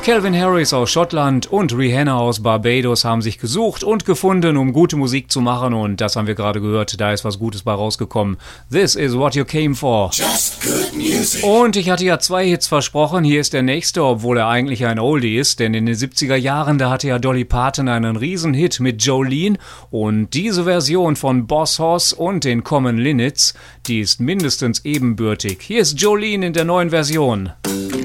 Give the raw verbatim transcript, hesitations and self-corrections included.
Calvin Harris aus Schottland und Rihanna aus Barbados haben sich gesucht und gefunden, um gute Musik zu machen, und das haben wir gerade gehört, da ist was Gutes bei rausgekommen. This is what you came for. Just good music. Und ich hatte ja zwei Hits versprochen, hier ist der nächste, obwohl er eigentlich ein Oldie ist, denn in den siebziger Jahren, da hatte ja Dolly Parton einen Riesenhit mit Jolene, und diese Version von Boss Hoss und den Common Linnets, die ist mindestens ebenbürtig. Hier ist Jolene in der neuen Version.